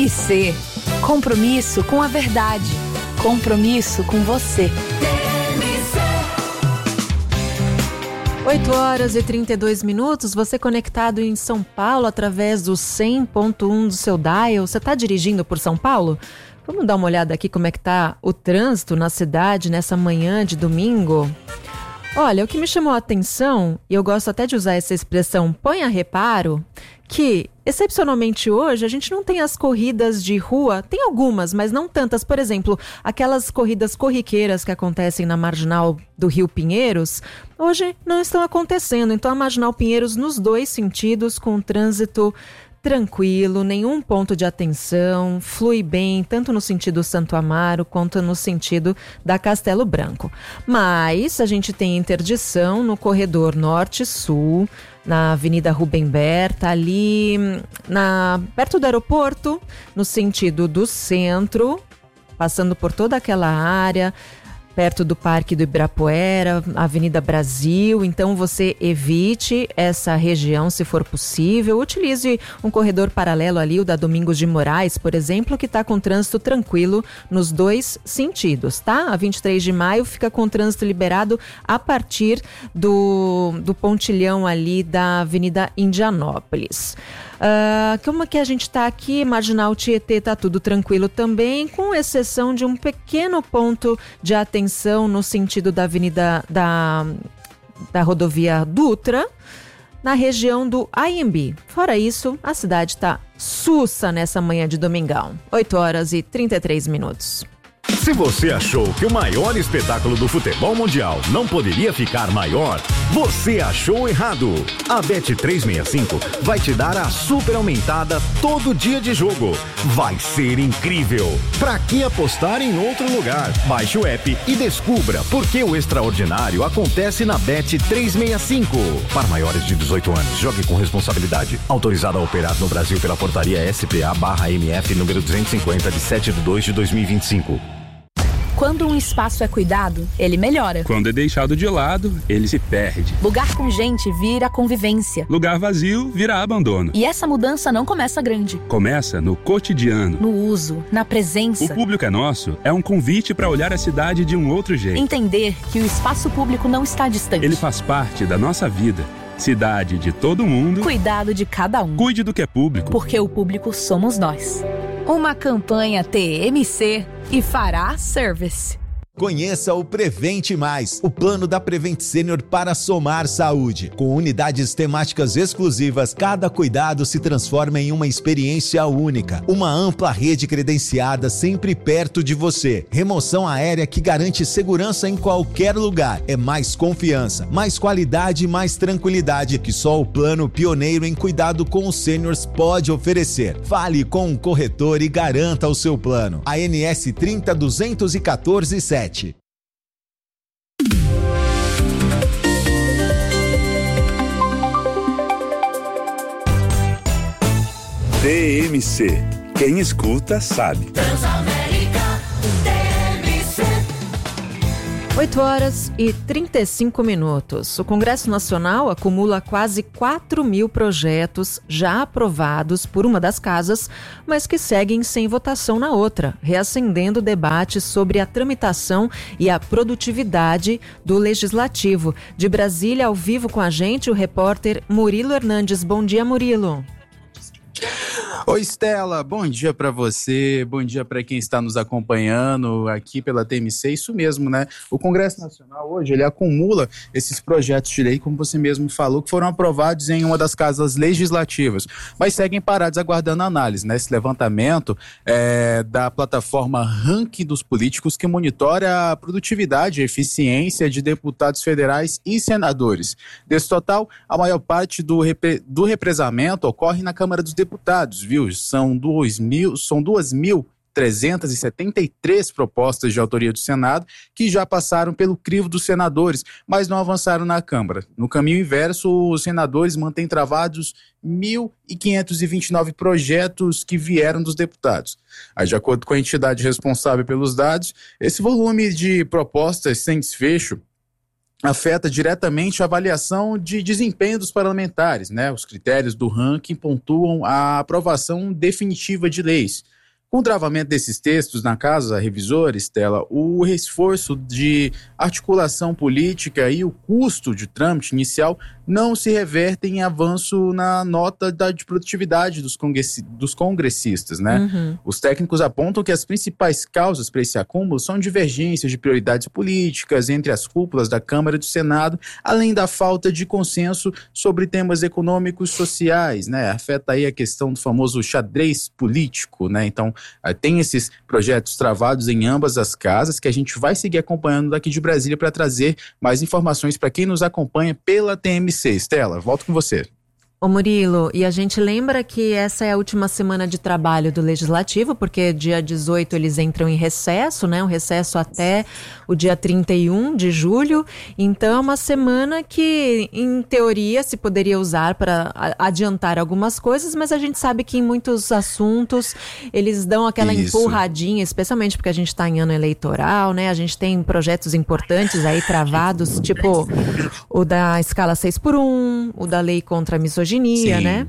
TMC. Compromisso com a verdade. Compromisso com você. 8h32, você conectado em São Paulo através do 100.1 do seu dial. Você está dirigindo por São Paulo? Vamos dar uma olhada aqui como é que está o trânsito na cidade nessa manhã de domingo. Olha, o que me chamou a atenção, e eu gosto até de usar essa expressão, põe a reparo, que excepcionalmente hoje a gente não tem as corridas de rua, tem algumas, mas não tantas. Por exemplo, aquelas corridas corriqueiras que acontecem na Marginal do Rio Pinheiros, hoje não estão acontecendo. Então a Marginal Pinheiros nos dois sentidos, com trânsito tranquilo, nenhum ponto de atenção, flui bem, tanto no sentido Santo Amaro quanto no sentido da Castelo Branco. Mas a gente tem interdição no corredor norte-sul, na Avenida Rubem Berta, ali perto do aeroporto, no sentido do centro, passando por toda aquela área, perto do Parque do Ibirapuera, Avenida Brasil. Então você evite essa região se for possível. Utilize um corredor paralelo ali, o da Domingos de Moraes, por exemplo, que está com trânsito tranquilo nos dois sentidos, tá? A 23 de maio fica com trânsito liberado a partir do pontilhão ali da Avenida Indianópolis. Como que a gente está aqui, Marginal Tietê, tá tudo tranquilo também, com exceção de um pequeno ponto de atenção no sentido da Avenida da rodovia Dutra, na região do Anhembi. Fora isso, a cidade está sussa nessa manhã de domingão. 8h33. Se você achou que o maior espetáculo do futebol mundial não poderia ficar maior, você achou errado. A Bet365 vai te dar a super aumentada todo dia de jogo. Vai ser incrível. Pra que apostar em outro lugar? Baixe o app e descubra por que o extraordinário acontece na Bet365. Para maiores de 18 anos, jogue com responsabilidade. Autorizado a operar no Brasil pela portaria SPA/MF número 250 de 7/2/2025. Quando um espaço é cuidado, ele melhora. Quando é deixado de lado, ele se perde. Lugar com gente vira convivência. Lugar vazio vira abandono. E essa mudança não começa grande. Começa no cotidiano. No uso, na presença. O Público é Nosso é um convite para olhar a cidade de um outro jeito. Entender que o espaço público não está distante. Ele faz parte da nossa vida. Cidade de todo mundo. Cuidado de cada um. Cuide do que é público. Porque o público somos nós. Uma campanha TMC e Fará Service. Conheça o Prevente Mais, o plano da Prevent Senior para somar saúde. Com unidades temáticas exclusivas, cada cuidado se transforma em uma experiência única. Uma ampla rede credenciada sempre perto de você. Remoção aérea que garante segurança em qualquer lugar. É mais confiança, mais qualidade e mais tranquilidade que só o plano pioneiro em cuidado com os sêniors pode oferecer. Fale com um corretor e garanta o seu plano. ANS 30.214.7. TMC. Quem escuta sabe. 8h35. O Congresso Nacional acumula quase 4.000 projetos já aprovados por uma das casas, mas que seguem sem votação na outra, reacendendo debates sobre a tramitação e a produtividade do Legislativo. De Brasília, ao vivo com a gente, o repórter Murilo Hernandes. Bom dia, Murilo. Oi, Estela, bom dia para você, bom dia para quem está nos acompanhando aqui pela TMC, isso mesmo, né? O Congresso Nacional hoje, ele acumula esses projetos de lei, como você mesmo falou, que foram aprovados em uma das casas legislativas, mas seguem parados aguardando análise, né? Esse levantamento da plataforma Ranking dos Políticos, que monitora a produtividade e eficiência de deputados federais e senadores. Desse total, a maior parte do represamento ocorre na Câmara dos Deputados, viu? São 2.373 propostas de autoria do Senado que já passaram pelo crivo dos senadores, mas não avançaram na Câmara. No caminho inverso, os senadores mantêm travados 1.529 projetos que vieram dos deputados. Aí, de acordo com a entidade responsável pelos dados, esse volume de propostas sem desfecho afeta diretamente a avaliação de desempenho dos parlamentares, né? Os critérios do ranking pontuam a aprovação definitiva de leis. Com o travamento desses textos na Casa Revisora, Estela, o esforço de articulação política e o custo de trâmite inicial não se revertem em avanço na nota de produtividade dos congressistas, né? Uhum. Os técnicos apontam que as principais causas para esse acúmulo são divergências de prioridades políticas entre as cúpulas da Câmara e do Senado, além da falta de consenso sobre temas econômicos e sociais, né? Afeta aí a questão do famoso xadrez político, né? Então, tem esses projetos travados em ambas as casas que a gente vai seguir acompanhando daqui de Brasília para trazer mais informações para quem nos acompanha pela TMC. Estela, volto com você. Ô Murilo, e a gente lembra que essa é a última semana de trabalho do Legislativo, porque dia 18 eles entram em recesso, né? Um recesso até o dia 31 de julho. Então é uma semana que, em teoria, se poderia usar para adiantar algumas coisas, mas a gente sabe que em muitos assuntos eles dão aquela empurradinha, especialmente porque a gente está em ano eleitoral, né? A gente tem projetos importantes aí travados, tipo o da escala 6x1, o da lei contra a misoginia, né?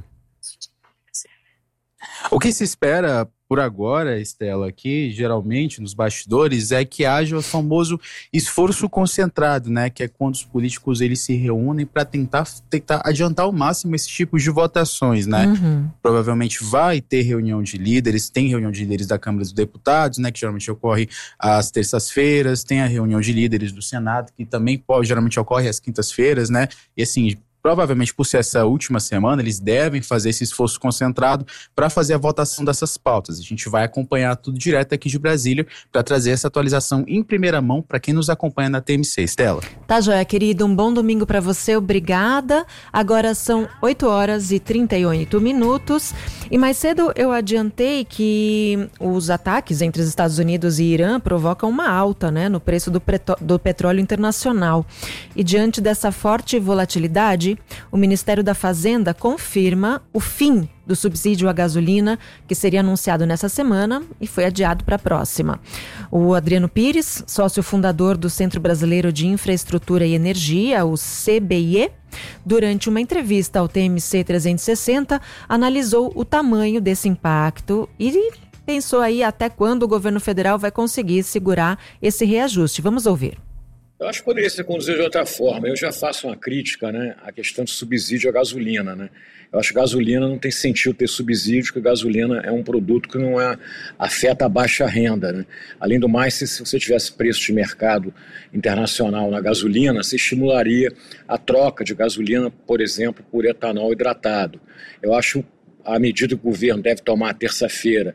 O que se espera por agora, Estela, aqui geralmente nos bastidores é que haja o famoso esforço concentrado, né? Que é quando os políticos eles se reúnem para tentar adiantar ao máximo esse tipo de votações, né? Uhum. Provavelmente vai ter reunião de líderes, tem reunião de líderes da Câmara dos Deputados, né? Que geralmente ocorre às terças-feiras, tem a reunião de líderes do Senado, que também geralmente ocorre às quintas-feiras, né? E assim, provavelmente por ser essa última semana, eles devem fazer esse esforço concentrado para fazer a votação dessas pautas. A gente vai acompanhar tudo direto aqui de Brasília para trazer essa atualização em primeira mão para quem nos acompanha na TMC. Estela. Tá, joia, querido. Um bom domingo para você. Obrigada. Agora são 8h38. E mais cedo eu adiantei que os ataques entre os Estados Unidos e Irã provocam uma alta, né, no preço do petróleo internacional. E diante dessa forte volatilidade, o Ministério da Fazenda confirma o fim do subsídio à gasolina, que seria anunciado nessa semana e foi adiado para a próxima. O Adriano Pires, sócio fundador do Centro Brasileiro de Infraestrutura e Energia, o CBIE, durante uma entrevista ao TMC 360, analisou o tamanho desse impacto e pensou aí até quando o governo federal vai conseguir segurar esse reajuste. Vamos ouvir. Eu acho que poderia ser conduzido de outra forma. Eu já faço uma crítica, né, à questão de subsídio à gasolina, né? Eu acho que gasolina não tem sentido ter subsídio, porque gasolina é um produto que não afeta a baixa renda, né? Além do mais, se você tivesse preço de mercado internacional na gasolina, você estimularia a troca de gasolina, por exemplo, por etanol hidratado. Eu acho a medida que o governo deve tomar terça-feira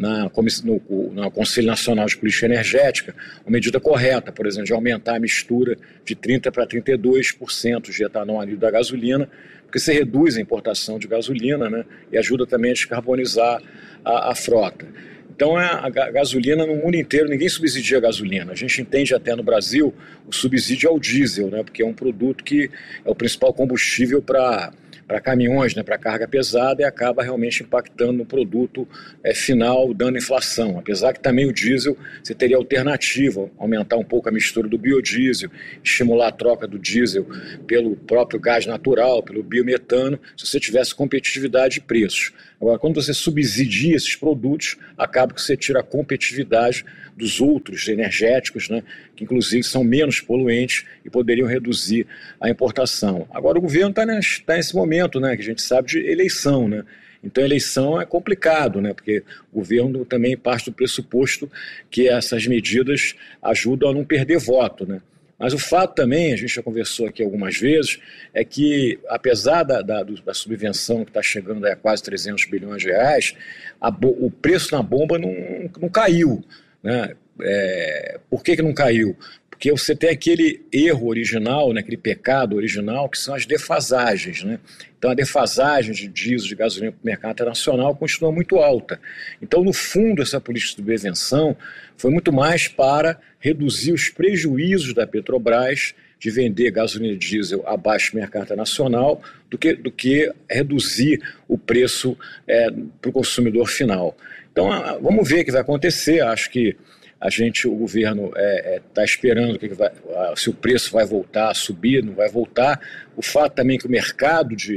no Conselho Nacional de Política Energética, uma medida correta, por exemplo, de aumentar a mistura de 30% para 32% de etanol anidro da gasolina, porque você reduz a importação de gasolina, né, e ajuda também a descarbonizar a frota. Então, a gasolina no mundo inteiro, ninguém subsidia a gasolina. A gente entende até no Brasil o subsídio ao diesel, né, porque é um produto que é o principal combustível para caminhões, né, para carga pesada, e acaba realmente impactando no produto final, dando inflação. Apesar que também o diesel, você teria alternativa, aumentar um pouco a mistura do biodiesel, estimular a troca do diesel pelo próprio gás natural, pelo biometano, se você tivesse competitividade de preços. Agora, quando você subsidia esses produtos, acaba que você tira a competitividade dos outros energéticos, né, que inclusive são menos poluentes e poderiam reduzir a importação. Agora, o governo está nesse momento, né, que a gente sabe de eleição, né? Então, a eleição é complicado, né, porque o governo também parte do pressuposto que essas medidas ajudam a não perder voto, né? Mas o fato também, a gente já conversou aqui algumas vezes, é que apesar da subvenção que está chegando a quase 300 bilhões de reais, o preço na bomba não caiu, né? Por que não caiu? Porque você tem aquele erro original, né, aquele pecado original, que são as defasagens, né? Então a defasagem de diesel, de gasolina para o mercado internacional continua muito alta. Então, no fundo, essa política de prevenção foi muito mais para reduzir os prejuízos da Petrobras de vender gasolina e diesel abaixo do mercado internacional do que reduzir o preço para o consumidor final. Então, vamos ver o que vai acontecer. Acho que o governo está esperando se o preço vai voltar a subir, não vai voltar. O fato também que o mercado de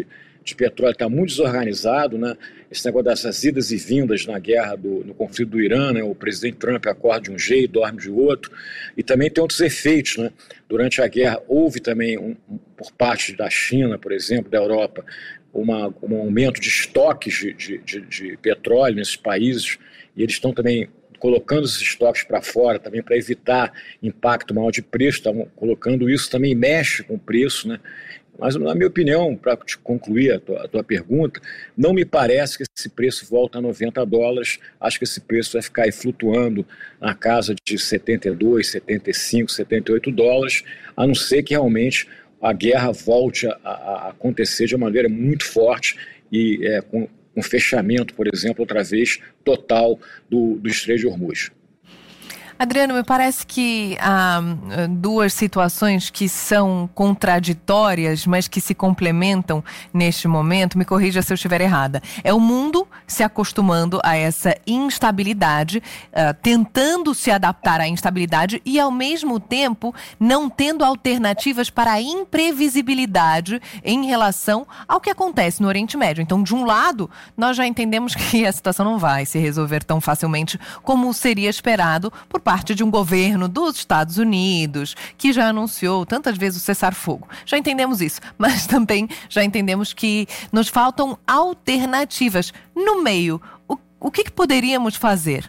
de petróleo está muito desorganizado, né? Esse negócio dessas idas e vindas na guerra, no conflito do Irã, né? O presidente Trump acorda de um jeito, dorme de outro, e também tem outros efeitos, né? Durante a guerra houve também, por parte da China, por exemplo, da Europa, um aumento de estoques de petróleo nesses países, e eles estão também colocando esses estoques para fora, também para evitar impacto maior de preço, estavam colocando isso, também mexe com o preço, né? Mas, na minha opinião, para te concluir a tua pergunta, não me parece que esse preço volta a $90. Acho que esse preço vai ficar aí flutuando na casa de 72, 75, $78, a não ser que realmente a guerra volte a acontecer de uma maneira muito forte e com um fechamento, por exemplo, outra vez, total do Estreito de Hormuz. Adriano, me parece que há duas situações que são contraditórias, mas que se complementam neste momento. Me corrija se eu estiver errada. É o mundo se acostumando a essa instabilidade, tentando se adaptar à instabilidade e, ao mesmo tempo, não tendo alternativas para a imprevisibilidade em relação ao que acontece no Oriente Médio. Então, de um lado, nós já entendemos que a situação não vai se resolver tão facilmente como seria esperado por parte de um governo dos Estados Unidos, que já anunciou tantas vezes o cessar-fogo. Já entendemos isso, mas também já entendemos que nos faltam alternativas. No meio, o que poderíamos fazer?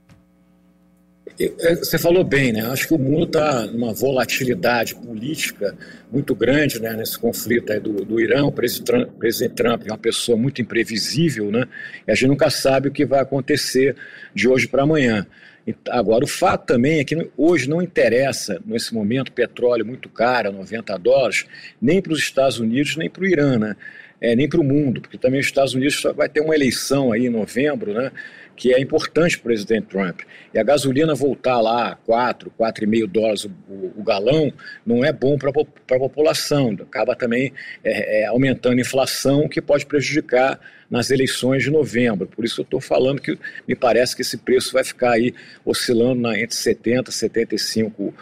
Você falou bem, né? Acho que o mundo está numa volatilidade política muito grande, né? Nesse conflito aí do Irã. O presidente Trump é uma pessoa muito imprevisível, né? E a gente nunca sabe o que vai acontecer de hoje para amanhã. Agora, o fato também é que hoje não interessa, nesse momento, petróleo muito caro, $90, nem para os Estados Unidos, nem para o Irã, né? Nem para o mundo, porque também os Estados Unidos vai ter uma eleição aí em novembro, né? Que é importante para o presidente Trump. E a gasolina voltar lá a $4,5 o galão não é bom para a população. Acaba também aumentando a inflação, que pode prejudicar nas eleições de novembro. Por isso eu estou falando que me parece que esse preço vai ficar aí oscilando entre $70, $75,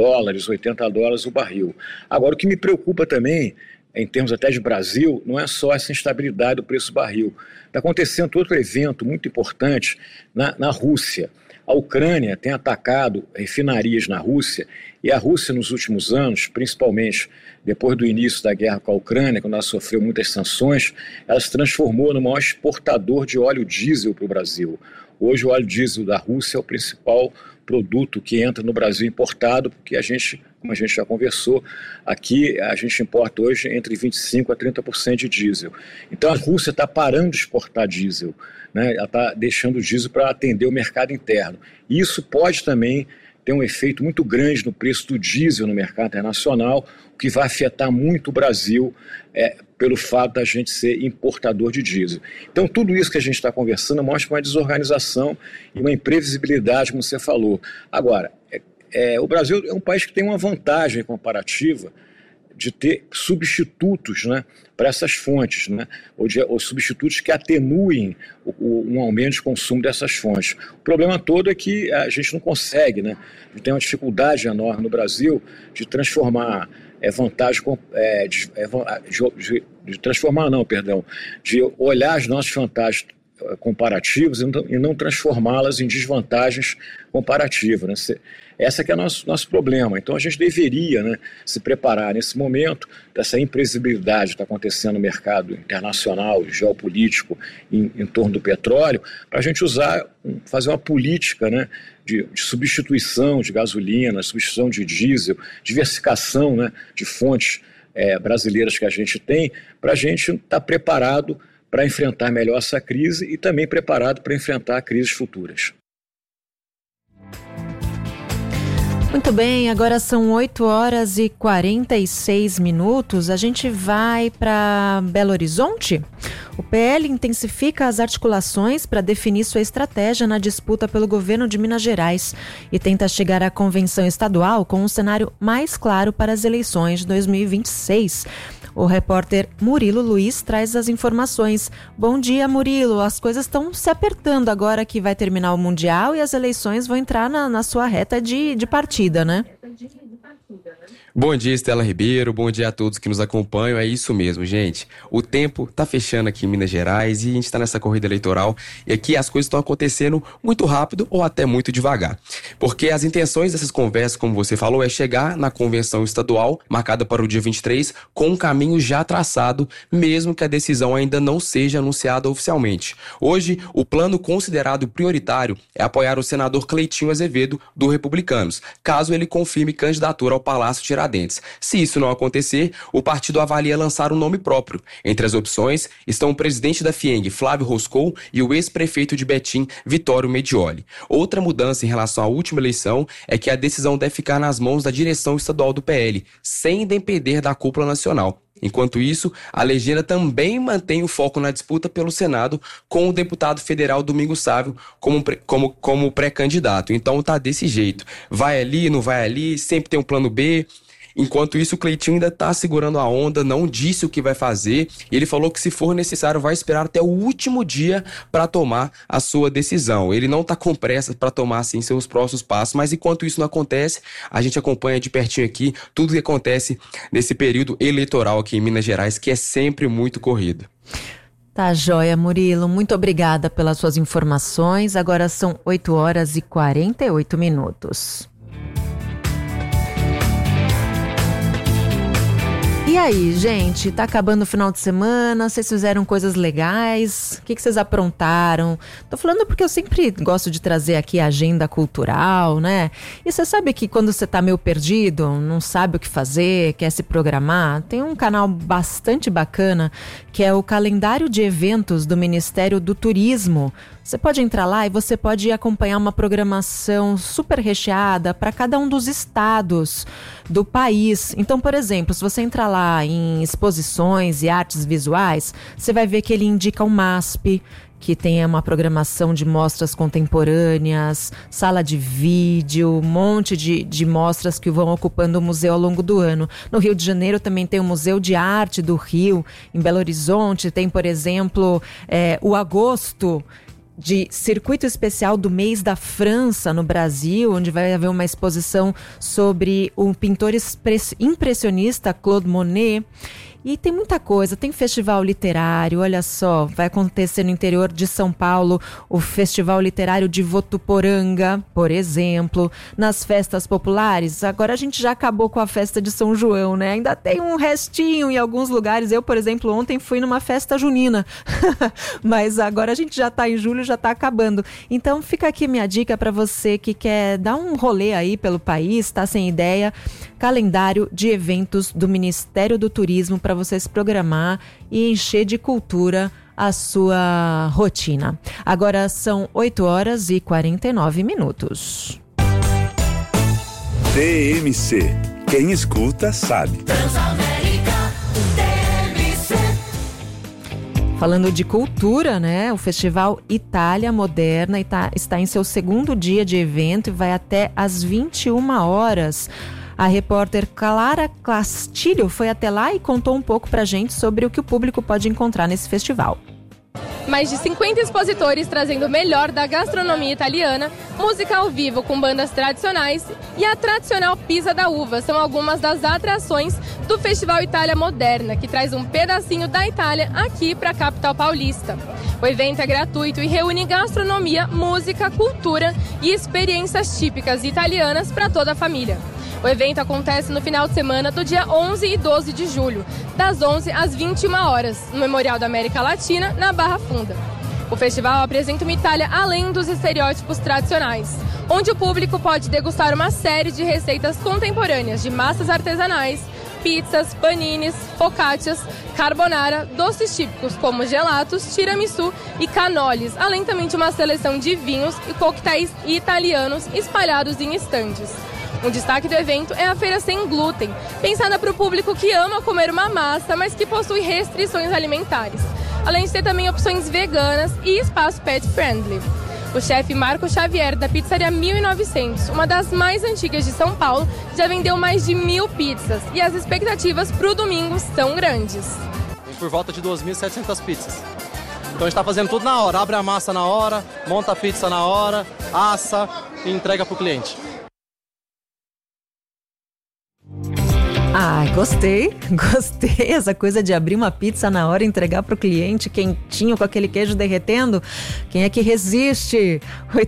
$80 o barril. Agora, o que me preocupa também, em termos até de Brasil, não é só essa instabilidade do preço do barril. Está acontecendo outro evento muito importante na Rússia. A Ucrânia tem atacado refinarias na Rússia, e a Rússia, nos últimos anos, principalmente depois do início da guerra com a Ucrânia, quando ela sofreu muitas sanções, ela se transformou no maior exportador de óleo diesel para o Brasil. Hoje o óleo diesel da Rússia é o principal produto que entra no Brasil importado, porque como a gente já conversou, aqui a gente importa hoje entre 25% a 30% de diesel. Então a Rússia está parando de exportar diesel, né? Ela está deixando o diesel para atender o mercado interno. E isso pode também ter um efeito muito grande no preço do diesel no mercado internacional, o que vai afetar muito o Brasil pelo fato da gente ser importador de diesel. Então tudo isso que a gente está conversando mostra uma desorganização e uma imprevisibilidade, como você falou. Agora, o Brasil é um país que tem uma vantagem comparativa de ter substitutos, né, para essas fontes, né, ou substitutos que atenuem um aumento de consumo dessas fontes. O problema todo é que a gente não consegue, né, a gente tem uma dificuldade enorme no Brasil de transformar de olhar as nossas vantagens comparativas e não transformá-las em desvantagens comparativas, né? Esse que é o nosso problema. Então a gente deveria, né, se preparar nesse momento dessa imprevisibilidade que está acontecendo no mercado internacional, geopolítico, em torno do petróleo, para a gente fazer uma política, né, de substituição de gasolina, substituição de diesel, diversificação, né, de fontes brasileiras que a gente tem, para a gente estar preparado para enfrentar melhor essa crise e também preparado para enfrentar crises futuras. Muito bem, agora são 8h46. A gente vai para Belo Horizonte. O PL intensifica as articulações para definir sua estratégia na disputa pelo governo de Minas Gerais e tenta chegar à convenção estadual com um cenário mais claro para as eleições de 2026. O repórter Murilo Luiz traz as informações. Bom dia, Murilo. As coisas estão se apertando agora que vai terminar o Mundial e as eleições vão entrar na sua reta de partida, né? Bom dia, Estela Ribeiro, bom dia a todos que nos acompanham, é isso mesmo, gente. O tempo tá fechando aqui em Minas Gerais e a gente tá nessa corrida eleitoral e aqui as coisas estão acontecendo muito rápido ou até muito devagar. Porque as intenções dessas conversas, como você falou, é chegar na convenção estadual, marcada para o dia 23, com um caminho já traçado, mesmo que a decisão ainda não seja anunciada oficialmente. Hoje, o plano considerado prioritário é apoiar o senador Cleitinho Azevedo, do Republicanos, caso ele confirme candidatura ao Palácio Tiradentes. Se isso não acontecer, o partido avalia lançar um nome próprio. Entre as opções estão o presidente da FIENG, Flávio Roscoe, e o ex-prefeito de Betim, Vitório Medioli. Outra mudança em relação à última eleição é que a decisão deve ficar nas mãos da direção estadual do PL, sem depender da cúpula nacional. Enquanto isso, a legenda também mantém o foco na disputa pelo Senado com o deputado federal Domingos Sávio como pré-candidato. Então tá desse jeito. Vai ali, não vai ali, sempre tem um plano B. Enquanto isso, o Cleitinho ainda está segurando a onda, não disse o que vai fazer. Ele falou que, se for necessário, vai esperar até o último dia para tomar a sua decisão. Ele não está com pressa para tomar, assim, seus próximos passos. Mas enquanto isso não acontece, a gente acompanha de pertinho aqui tudo que acontece nesse período eleitoral aqui em Minas Gerais, que é sempre muito corrido. Tá joia, Murilo. Muito obrigada pelas suas informações. Agora são 8h48. E aí, gente, tá acabando o final de semana, vocês fizeram coisas legais, o que vocês aprontaram? Tô falando porque eu sempre gosto de trazer aqui a agenda cultural, né? E você sabe que quando você tá meio perdido, não sabe o que fazer, quer se programar, tem um canal bastante bacana que é o calendário de eventos do Ministério do Turismo. Você pode entrar lá e você pode acompanhar uma programação super recheada para cada um dos estados do país. Então, por exemplo, se você entrar lá em exposições e artes visuais, você vai ver que ele indica o MASP, que tem uma programação de mostras contemporâneas, sala de vídeo, um monte de mostras que vão ocupando o museu ao longo do ano. No Rio de Janeiro também tem o Museu de Arte do Rio. Em Belo Horizonte tem, por exemplo, o Agosto, de circuito especial do mês da França no Brasil, onde vai haver uma exposição sobre o pintor impressionista Claude Monet. E tem muita coisa, tem festival literário, olha só, vai acontecer no interior de São Paulo o Festival Literário de Votuporanga, por exemplo. Nas festas populares, agora a gente já acabou com a festa de São João, né? Ainda tem um restinho em alguns lugares. Eu, por exemplo, ontem fui numa festa junina, mas agora a gente já tá em julho, já tá acabando. Então fica aqui minha dica para você que quer dar um rolê aí pelo país, tá sem ideia. Calendário de eventos do Ministério do Turismo para você se programar e encher de cultura a sua rotina. Agora são 8h49. TMC. Quem escuta sabe. Falando de cultura, né? O Festival Itália Moderna está em seu segundo dia de evento e vai até às 21 horas. A repórter Clara Castilho foi até lá e contou um pouco pra gente sobre o que o público pode encontrar nesse festival. Mais de 50 expositores trazendo o melhor da gastronomia italiana, música ao vivo com bandas tradicionais e a tradicional Pisa da Uva são algumas das atrações do Festival Itália Moderna, que traz um pedacinho da Itália aqui para a capital paulista. O evento é gratuito e reúne gastronomia, música, cultura e experiências típicas italianas para toda a família. O evento acontece no final de semana do dia 11 e 12 de julho, das 11 às 21 horas, no Memorial da América Latina, na Barra Funda. O festival apresenta uma Itália além dos estereótipos tradicionais, onde o público pode degustar uma série de receitas contemporâneas de massas artesanais, pizzas, paninis, focaccias, carbonara, doces típicos como gelatos, tiramisu e canoles, além também de uma seleção de vinhos e coquetéis italianos espalhados em estandes. Um destaque do evento é a feira sem glúten, pensada para o público que ama comer uma massa, mas que possui restrições alimentares, além de ter também opções veganas e espaço pet friendly. O chefe Marco Xavier, da Pizzaria 1900, uma das mais antigas de São Paulo, já vendeu mais de 1.000 pizzas e as expectativas para o domingo são grandes. Por volta de 2.700 pizzas. Então a gente está fazendo tudo na hora, abre a massa na hora, monta a pizza na hora, assa e entrega para o cliente. Ah, gostei. Essa coisa de abrir uma pizza na hora e entregar pro cliente quentinho com aquele queijo derretendo. Quem é que resiste?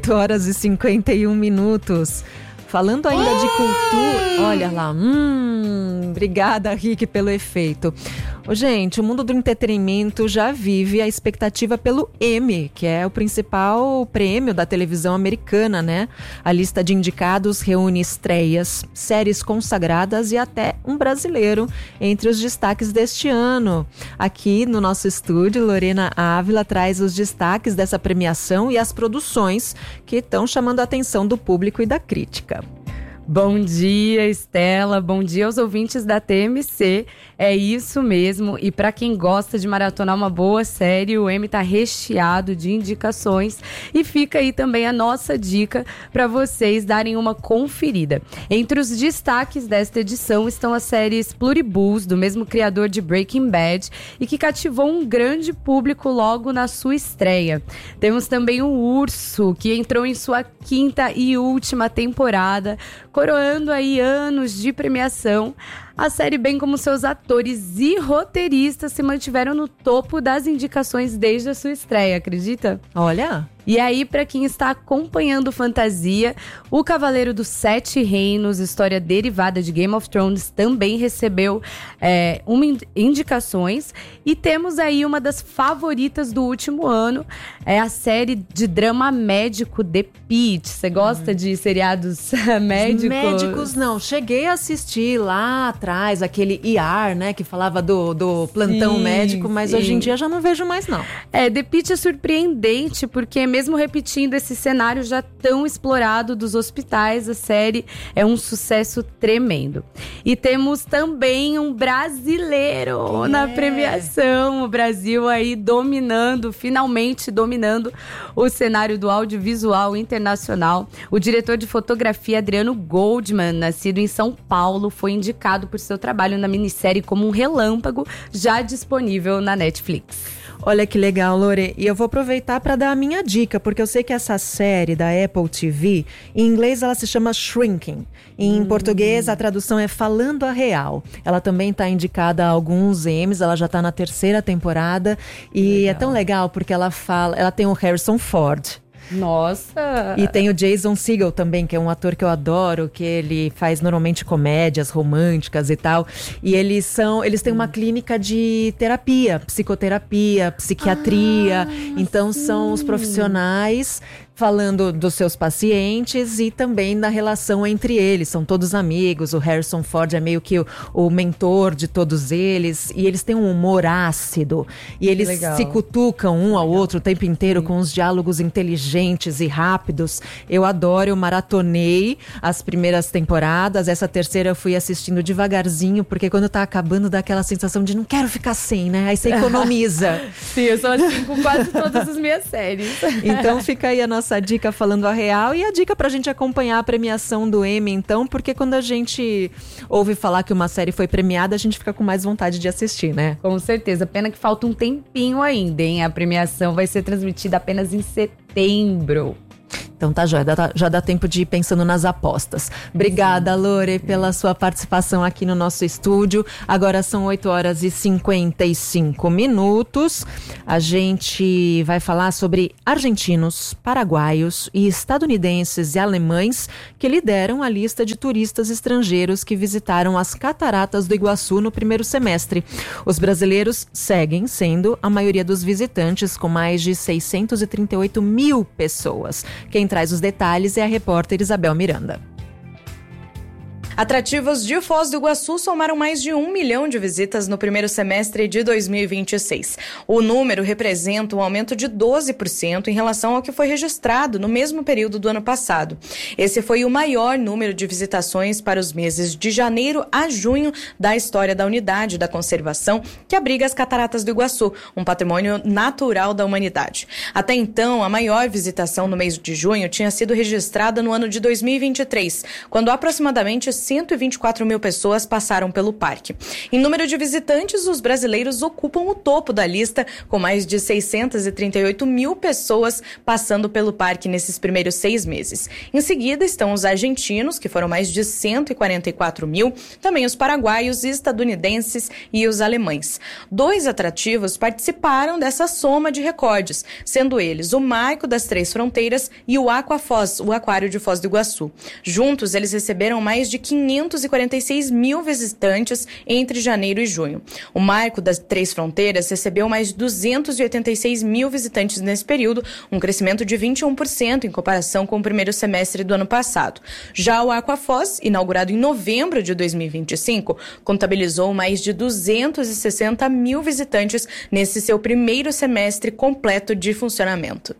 8h51. Falando ainda de cultura, olha lá, obrigada, Rick, pelo efeito. Gente, o mundo do entretenimento já vive a expectativa pelo Emmy, que é o principal prêmio da televisão americana, né? A lista de indicados reúne estreias, séries consagradas e até um brasileiro entre os destaques deste ano. Aqui no nosso estúdio, Lorena Ávila traz os destaques dessa premiação e as produções que estão chamando a atenção do público e da crítica. Bom dia, Estela. Bom dia aos ouvintes da TMC. É isso mesmo. E para quem gosta de maratonar uma boa série, o Emmy tá recheado de indicações. E fica aí também a nossa dica para vocês darem uma conferida. Entre os destaques desta edição estão as séries Pluribus, do mesmo criador de Breaking Bad, e que cativou um grande público logo na sua estreia. Temos também o Urso, que entrou em sua 5ª e última temporada, coroando aí anos de premiação. A série, bem como seus atores e roteiristas, se mantiveram no topo das indicações desde a sua estreia, acredita? Olha! E aí, para quem está acompanhando fantasia, O Cavaleiro dos 7 Reinos, história derivada de Game of Thrones, também recebeu indicações. E temos aí uma das favoritas do último ano, é a série de drama médico The Pitt. Você gosta de seriados médicos? Médicos não, cheguei a assistir lá atrás, aquele ER, né, que falava do plantão médico, mas hoje em dia já não vejo mais não. The Pitt é surpreendente, porque mesmo repetindo esse cenário já tão explorado dos hospitais, a série é um sucesso tremendo. E temos também um brasileiro na premiação, o Brasil aí finalmente dominando o cenário do audiovisual internacional. O diretor de fotografia Adriano Goldman, nascido em São Paulo, foi indicado por seu trabalho na minissérie Como um Relâmpago, já disponível na Netflix. Olha que legal, Lore. E eu vou aproveitar para dar a minha dica, porque eu sei que essa série da Apple TV, em inglês ela se chama Shrinking. Em português a tradução é Falando a Real. Ela também está indicada a alguns Emmys, ela já está na 3ª temporada. E legal. É tão legal porque ela tem o Harrison Ford. Nossa! E tem o Jason Segel também, que é um ator que eu adoro, que ele faz normalmente comédias românticas e tal. E eles têm uma clínica de terapia, psicoterapia, psiquiatria. Então são os profissionais falando dos seus pacientes e também da relação entre eles. São todos amigos, o Harrison Ford é meio que o mentor de todos eles. E eles têm um humor ácido. E eles se cutucam um ao outro o tempo inteiro com uns diálogos inteligentes e rápidos. Eu adoro, eu maratonei as primeiras temporadas. Essa 3ª eu fui assistindo devagarzinho, porque quando tá acabando dá aquela sensação de não quero ficar sem, né? Aí você economiza. Sim, eu sou assim com quase todas as minhas séries. Então fica aí a nossa dica Falando a Real e a dica pra gente acompanhar a premiação do Emmy, então, porque quando a gente ouve falar que uma série foi premiada, a gente fica com mais vontade de assistir, né? Com certeza, pena que falta um tempinho ainda, hein? A premiação vai ser transmitida apenas em setembro. Então tá, já dá tempo de ir pensando nas apostas. Obrigada, Lore, pela sua participação aqui no nosso estúdio. Agora são 8h55. A gente vai falar sobre argentinos, paraguaios e estadunidenses e alemães que lideram a lista de turistas estrangeiros que visitaram as Cataratas do Iguaçu no primeiro semestre. Os brasileiros seguem sendo a maioria dos visitantes, com mais de 638 mil pessoas. Quem traz os detalhes é a repórter Isabel Miranda. Atrativos de Foz do Iguaçu somaram mais de 1 milhão de visitas no primeiro semestre de 2026. O número representa um aumento de 12% em relação ao que foi registrado no mesmo período do ano passado. Esse foi o maior número de visitações para os meses de janeiro a junho da história da unidade da conservação que abriga as Cataratas do Iguaçu, um patrimônio natural da humanidade. Até então, a maior visitação no mês de junho tinha sido registrada no ano de 2023, quando aproximadamente 124 mil pessoas passaram pelo parque. Em número de visitantes, os brasileiros ocupam o topo da lista, com mais de 638 mil pessoas passando pelo parque nesses primeiros 6 meses. Em seguida estão os argentinos, que foram mais de 144 mil, também os paraguaios, estadunidenses e os alemães. 2 atrativos participaram dessa soma de recordes, sendo eles o Marco das Três Fronteiras e o Aquafoz, o Aquário de Foz do Iguaçu. Juntos, eles receberam mais de 546 mil visitantes entre janeiro e junho. O Marco das Três Fronteiras recebeu mais de 286 mil visitantes nesse período, um crescimento de 21% em comparação com o primeiro semestre do ano passado. Já o Aquafoz, inaugurado em novembro de 2025, contabilizou mais de 260 mil visitantes nesse seu primeiro semestre completo de funcionamento.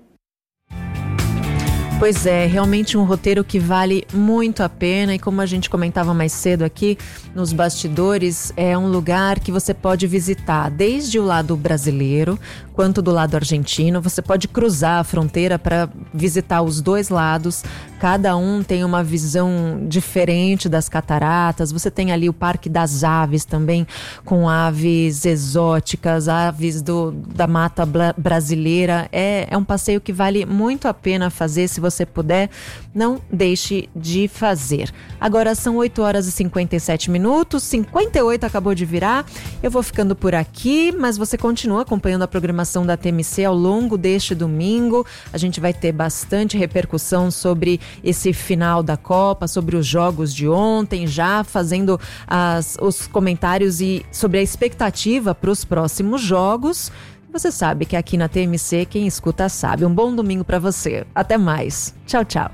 Pois é, realmente um roteiro que vale muito a pena e como a gente comentava mais cedo aqui nos bastidores, é um lugar que você pode visitar desde o lado brasileiro quanto do lado argentino. Você pode cruzar a fronteira para visitar os dois lados, cada um tem uma visão diferente das cataratas. Você tem ali o Parque das Aves também, com aves exóticas, aves da mata brasileira. É um passeio que vale muito a pena fazer. Se você puder, não deixe de fazer. Agora são 8 horas e 57 minutos, 58 acabou de virar. Eu vou ficando por aqui, mas você continua acompanhando a programação da TMC ao longo deste domingo. A gente vai ter bastante repercussão sobre esse final da Copa, sobre os jogos de ontem, já fazendo os comentários e sobre a expectativa para os próximos jogos. Você sabe que aqui na TMC quem escuta sabe. Um bom domingo para você. Até mais. Tchau, tchau.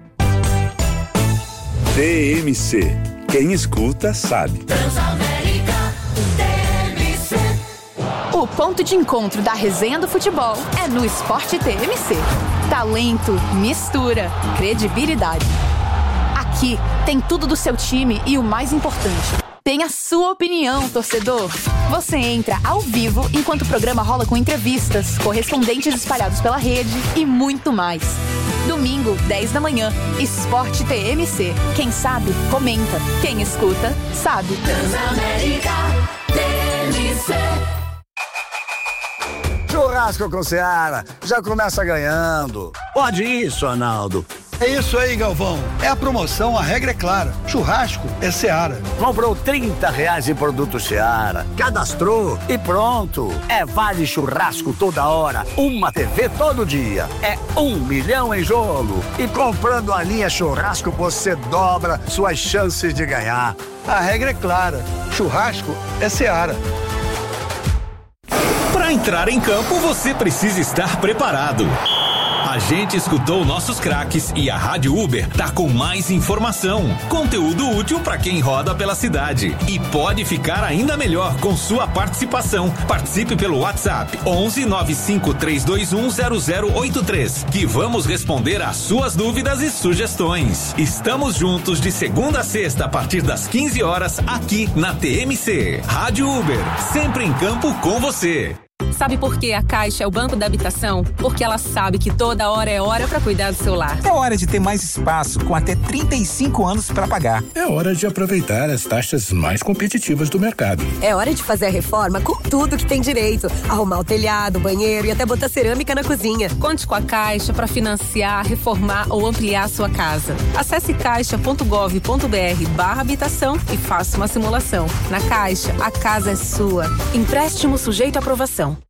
TMC. Quem escuta sabe. O ponto de encontro da resenha do futebol é no Esporte TMC. Talento, mistura, credibilidade. Aqui tem tudo do seu time e o mais importante, tem a sua opinião, torcedor. Você entra ao vivo enquanto o programa rola com entrevistas, correspondentes espalhados pela rede e muito mais. Domingo, 10 da manhã, Esporte TMC. Quem sabe, comenta. Quem escuta, sabe. Transamérica TMC. Churrasco com Seara, já começa ganhando. Pode isso, Arnaldo. É isso aí, Galvão. É a promoção, a regra é clara. Churrasco é Seara. Comprou R$30 em produto Seara, cadastrou e pronto. É vale churrasco toda hora, uma TV todo dia. É 1 milhão em jogo. E comprando a linha churrasco, você dobra suas chances de ganhar. A regra é clara. Churrasco é Seara. Para entrar em campo, você precisa estar preparado. A gente escutou nossos craques e a Rádio Uber tá com mais informação, conteúdo útil para quem roda pela cidade. E pode ficar ainda melhor com sua participação. Participe pelo WhatsApp 11 95 321 0083, que vamos responder às suas dúvidas e sugestões. Estamos juntos de segunda a sexta a partir das 15 horas aqui na TMC. Rádio Uber, sempre em campo com você. Sabe por que a Caixa é o Banco da Habitação? Porque ela sabe que toda hora é hora para cuidar do seu lar. É hora de ter mais espaço, com até 35 anos para pagar. É hora de aproveitar as taxas mais competitivas do mercado. É hora de fazer a reforma com tudo que tem direito. Arrumar o telhado, o banheiro e até botar cerâmica na cozinha. Conte com a Caixa para financiar, reformar ou ampliar a sua casa. Acesse caixa.gov.br/habitação e faça uma simulação. Na Caixa, a casa é sua. Empréstimo sujeito à aprovação.